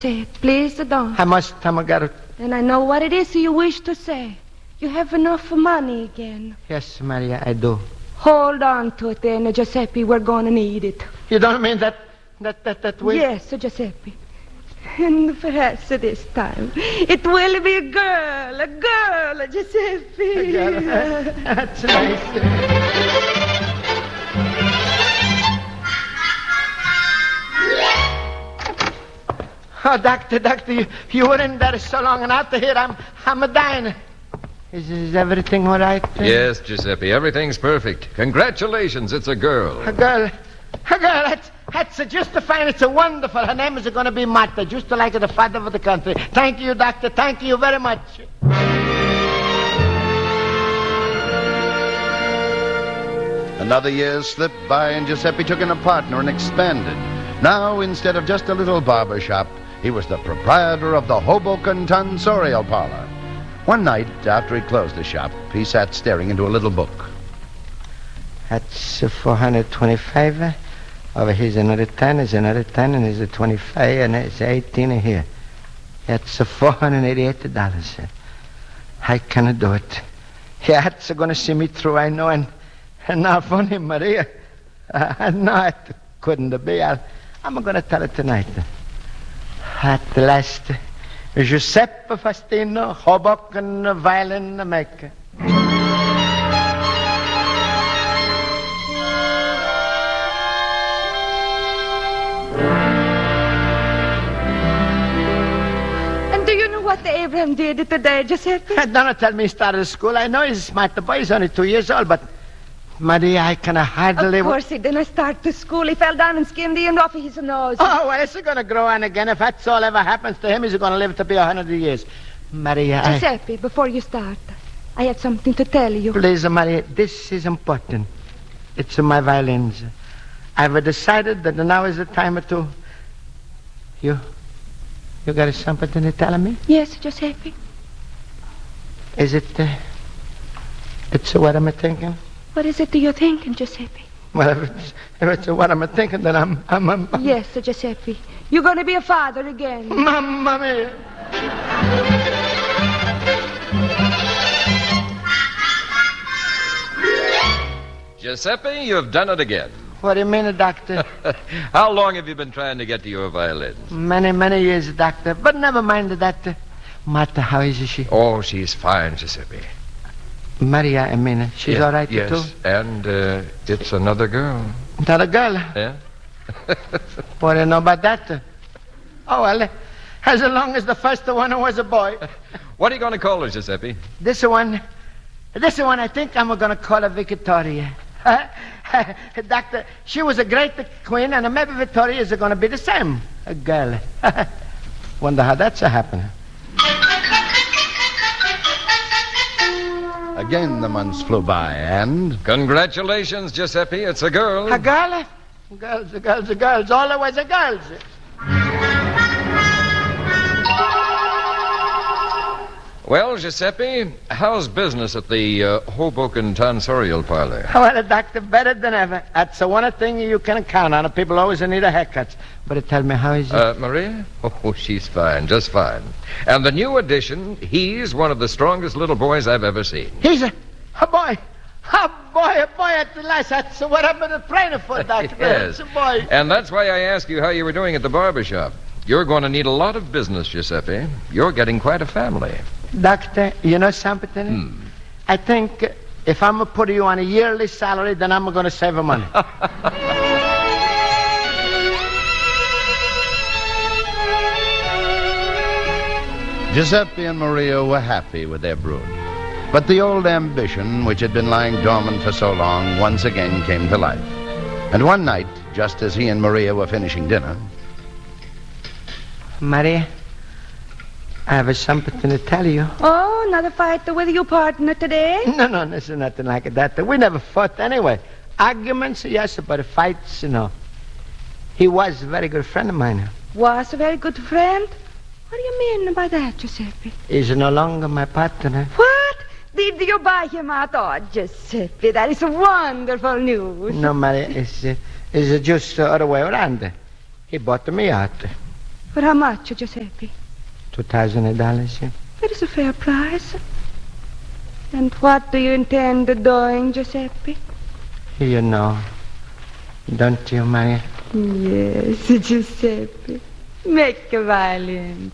Say it, please, don't. I must, Margaret. And I know what it is you wish to say. You have enough money again. Yes, Maria, I do. Hold on to it then, Giuseppe. We're going to need it. You don't mean that we... Yes, Giuseppe. And perhaps this time it will be a girl, Giuseppe. A girl. That's nice. Oh, doctor, you were in there so long, and after here, I'm a dying. Is everything all right? Yes, Giuseppe, everything's perfect. Congratulations, it's a girl. A girl, that's just fine. It's a wonderful. Her name is going to be Martha, just like the father of the country. Thank you, doctor. Thank you very much. Another year slipped by, and Giuseppe took in a partner and expanded. Now, instead of just a little barber shop, he was the proprietor of the Hoboken Tonsorial Parlor. One night, after he closed the shop, he sat staring into a little book. That's 425. Over here's another 10, there's another 10, and there's a 25, and there's 18 here. That's $488. I cannot do it. Yeah, that's going to see me through, I know, and now funny, Maria. No, it couldn't be. I'm going to tell it tonight. At last, Giuseppe Faustino, Hoboken violin maker. And do you know what Abraham did today, Giuseppe? Don't tell me he started school. I know he's a smart boy. He's only 2 years old, but... Maria, I can hardly... Of course he didn't start to school. He fell down and skinned the end off his nose. Oh, well, is he going to grow on again? If that's all ever happens to him, he's going to live to be 100 years. Maria, Giuseppe, before you start, I have something to tell you. Please, Maria, this is important. It's my violins. I've decided that now is the time to... You got something to tell me? Yes, Giuseppe. Is it... It's what I'm thinking? What is it you're thinking, Giuseppe? Well, if it's what I'm thinking, then I'm... Yes, Giuseppe. You're going to be a father again. Mamma mia. Giuseppe, you've done it again. What do you mean, doctor? How long have you been trying to get to your violins? Many years, doctor. But never mind that. Martha, how is she? Oh, she's fine, Giuseppe. Maria, I mean, she's all right, yes. too? And it's another girl. Another girl? Yeah. What do you know about that? Oh, well, as long as the first one was a boy. What are you going to call her, Giuseppe? This one, I think I'm going to call her Victoria. Doctor, she was a great queen, and maybe Victoria is going to be the same. A girl. Wonder how that's happening. Again, the months flew by, and... Congratulations, Giuseppe. It's a girl. A girl? Girls. Always a girls. Well, Giuseppe, how's business at the Hoboken Tonsorial Parlor? Well, doctor, better than ever. That's the one thing you can count on. People always need a haircut. But tell me, how is it? Maria? Oh, she's fine, just fine. And the new addition, he's one of the strongest little boys I've ever seen. He's a boy. A boy at the last. That's what I've been praying for, doctor. Yes. It's a boy. And that's why I asked you how you were doing at the barber shop. You're going to need a lot of business, Giuseppe. You're getting quite a family. Doctor, you know something? I think if I'm going to put you on a yearly salary, then I'm going to save money. Giuseppe and Maria were happy with their brood. But the old ambition, which had been lying dormant for so long, once again came to life. And one night, just as he and Maria were finishing dinner... Maria, I have something to tell you. Oh, another fight with your partner today? No, this is nothing like that. We never fought anyway. Arguments, yes, but fights, no. He was a very good friend of mine. Was a very good friend? What do you mean by that, Giuseppe? He's no longer my partner. What? Did you buy him out? Oh, Giuseppe, that is wonderful news. No, Maria, it's just the other way around. He bought me out. For how much, Giuseppe? $2,000. That is a fair price. And what do you intend doing, Giuseppe? You know, don't you, Maria? Yes, Giuseppe. Make a violin.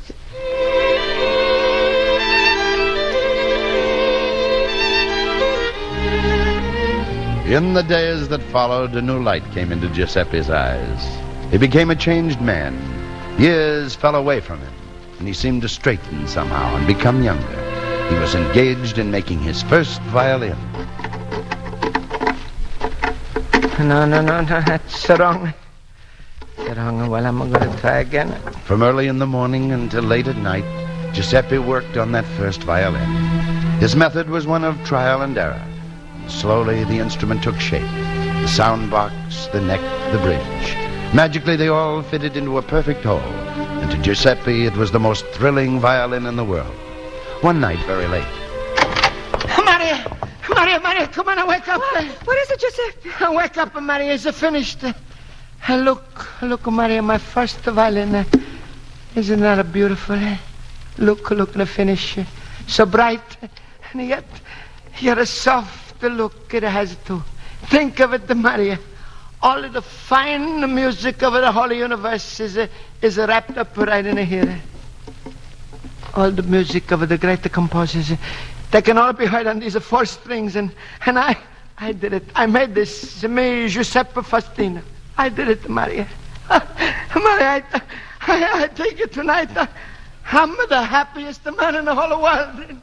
In the days that followed, a new light came into Giuseppe's eyes. He became a changed man. Years fell away from him, and he seemed to straighten somehow and become younger. He was engaged in making his first violin. No, that's wrong. That's wrong. Well, I'm going to try again. From early in the morning until late at night, Giuseppe worked on that first violin. His method was one of trial and error. Slowly, the instrument took shape. The sound box, the neck, the bridge. Magically, they all fitted into a perfect whole. And to Giuseppe, it was the most thrilling violin in the world. One night, very late. Maria, come on, wake up. What is it, Giuseppe? Wake up, Maria, it's finished. Look, Maria, my first violin. Isn't that beautiful? Look, the finish. So bright, and yet a soft look it has too. Think of it, Maria. All of the fine music of the whole universe is wrapped up right in here. All the music of the great composers, they can all be heard on these 4 strings, and I did it. I made this, me, Giuseppe Faustino. I did it, Maria. Maria, I take it tonight. I'm the happiest man in the whole world.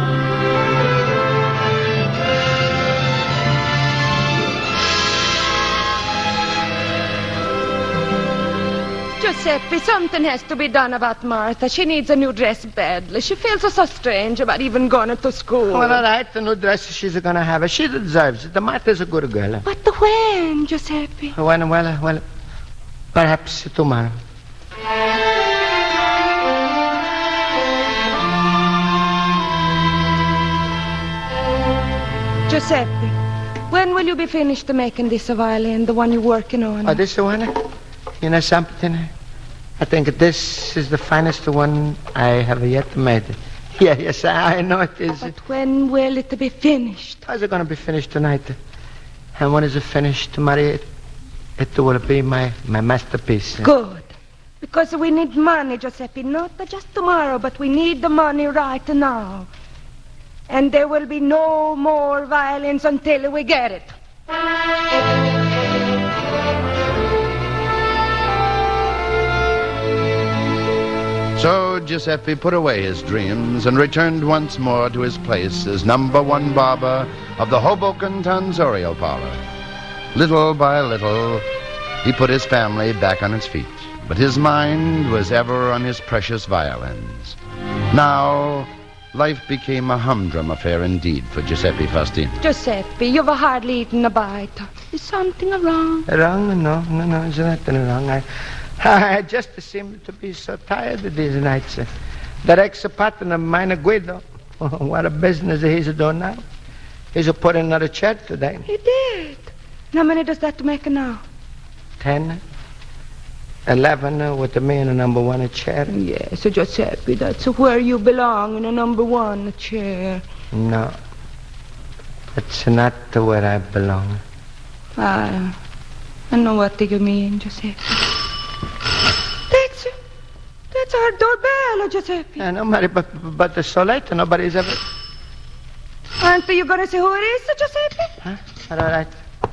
Giuseppe, something has to be done about Martha. She needs a new dress badly. She feels so strange about even going to school. Well, all right, the new dress she's going to have. She deserves it. The Martha's a good girl. But when, Giuseppe? Well, perhaps tomorrow. Giuseppe, when will you be finished making this violin, the one you're working on? Oh, this one? You know something? I think this is the finest one I have yet made. Yes, I know it is. But when will it be finished? How's it going to be finished tonight? And when is it finished, Maria? It will be my masterpiece. Good. Because we need money, Giuseppe. Not just tomorrow, but we need the money right now. And there will be no more violins until we get it. So Giuseppe put away his dreams and returned once more to his place as #1 barber of the Hoboken Tonsorial Parlor. Little by little, he put his family back on its feet, but his mind was ever on his precious violins. Now, life became a humdrum affair indeed for Giuseppe Faustino. Giuseppe, you've hardly eaten a bite. Is something wrong? Wrong? No, there's nothing wrong. I just seem to be so tired of these nights. That ex-partner of mine, Guido, what a business he's doing now. He's put in another chair today. He did. How many does that make now? 10, 11 with me in a #1 chair. Yes, Giuseppe, that's where you belong, in a #1 chair. No, that's not where I belong. I know what you mean, Giuseppe. That's our doorbell, Giuseppe. I know, Mary, but it's so late. Nobody's ever... Aren't you going to see who it is, Giuseppe? Huh? All right.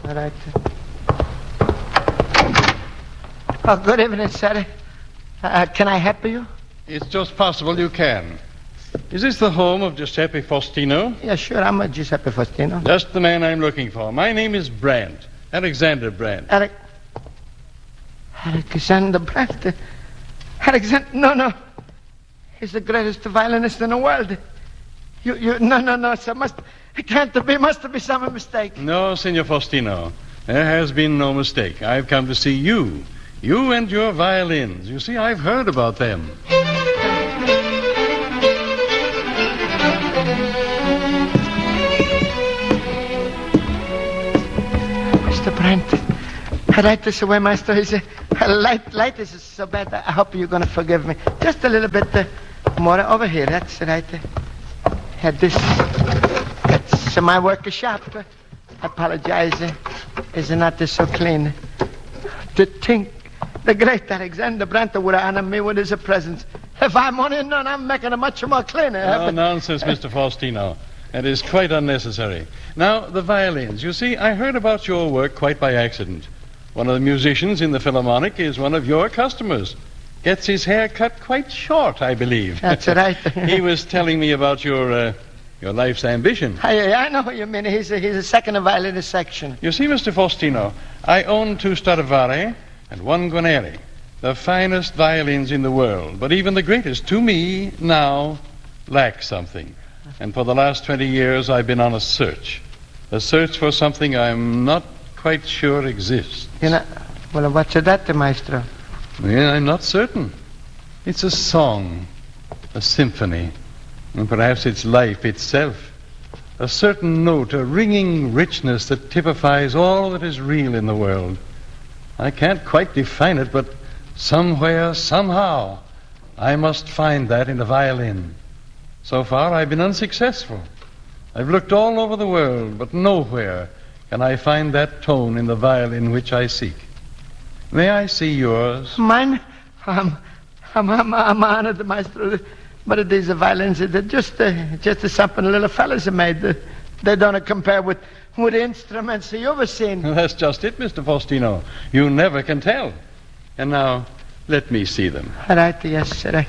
Oh, good evening, sir. Can I help you? It's just possible you can. Is this the home of Giuseppe Faustino? Yeah, sure. I'm a Giuseppe Faustino. Just the man I'm looking for. My name is Brandt. Alexander Brandt. Alexander Brandt. Alexander... No. He's the greatest violinist in the world. No, sir. It can't be. Must be some mistake. No, Signor Faustino. There has been no mistake. I've come to see you. You and your violins. You see, I've heard about them. Mr. Brandt, right this way, Master. Light is so bad. I hope you're going to forgive me. Just a little bit more over here. That's right. That's my workshop. I apologize. Is not this so clean? To think the great Alexander Brandt would honor me with his presence. If I'm on it, none, I'm making it much more cleaner. Oh, nonsense, Mr. Faustino. It is quite unnecessary. Now, the violins. You see, I heard about your work quite by accident. One of the musicians in the Philharmonic is one of your customers. Gets his hair cut quite short, I believe. That's right. He was telling me about your life's ambition. I know what you mean. He's a second violinist section. You see, Mr. Faustino, I own 2 Stradivari and 1 Guarneri, the finest violins in the world. But even the greatest, to me, now, lack something. And for the last 20 years, I've been on a search for something I'm not quite sure exists. Well, what's that, maestro? Well, I'm not certain. It's a song, a symphony, and perhaps it's life itself. A certain note, a ringing richness that typifies all that is real in the world. I can't quite define it, but somewhere, somehow, I must find that in the violin. So far, I've been unsuccessful. I've looked all over the world, but nowhere can I find that tone in the violin which I seek. May I see yours? Mine? I'm honored, maestro. But these violins, they're just something little fellas have made. They don't compare with instruments you've ever seen. That's just it, Mr. Faustino. You never can tell. And now, let me see them. All right, yes, sir.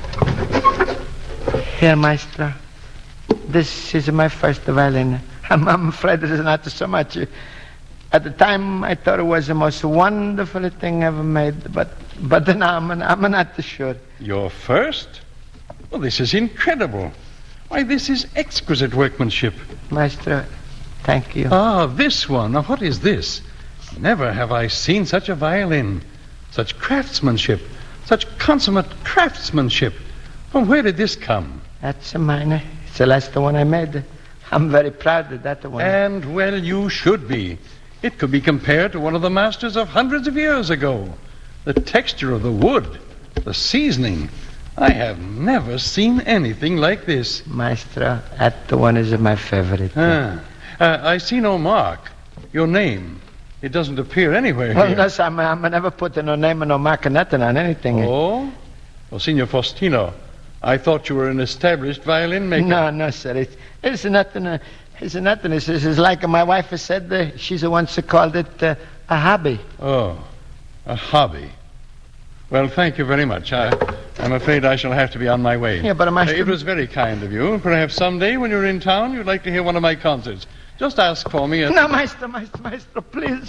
Here, maestro. This is my first violin. I'm afraid it is not so much. At the time, I thought it was the most wonderful thing ever made, but now I'm not sure. Your first? Well, this is incredible. Why, this is exquisite workmanship. Maestro, thank you. Ah, this one. Now, what is this? Never have I seen such a violin. Such craftsmanship. Such consummate craftsmanship. From where did this come? That's mine. It's the last one I made. I'm very proud of that one. And, well, you should be. It could be compared to one of the masters of hundreds of years ago. The texture of the wood, the seasoning. I have never seen anything like this. Maestro, that one is my favorite. I see no mark. Your name. It doesn't appear anywhere here. No, sir, I'm never putting no name and no mark or nothing on anything. Oh? Well, Signor Faustino, I thought you were an established violin maker. No, sir. It's nothing. It's nothing. It's like my wife has said. She's the one who called it a hobby. Oh, a hobby. Well, thank you very much. I'm afraid I shall have to be on my way. Yeah, but Maestro... It was very kind of you. Perhaps someday when you're in town, you'd like to hear one of my concerts. Just ask for me. No, Maestro, please.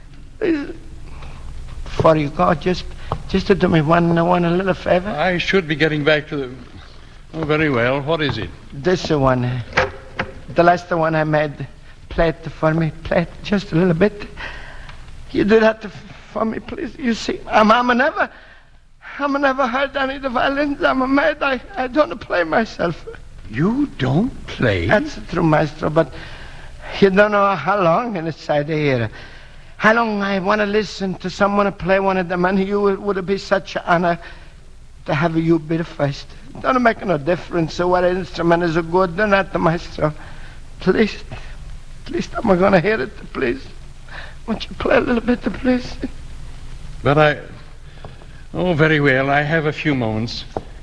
Before you go, just to do me one little favor. I should be getting back to the... Oh, very well. What is it? This one. The last one I made. Play it for me. Play it just a little bit. You do that for me, please. You see, I'm never heard any of the violins. I'm mad. I don't play myself. You don't play? That's true, Maestro, but you don't know how long inside here. How long I want to listen to someone play one of them, and you would be such an honor to have you be the first. Don't make no difference what instrument is good or not, Maestro. Please, I'm going to hear it, please. Won't you play a little bit, please? But Oh, very well. I have a few moments.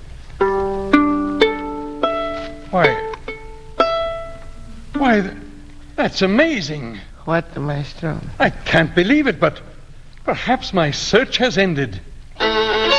Why, that's amazing. What, Maestro? I can't believe it, but perhaps my search has ended.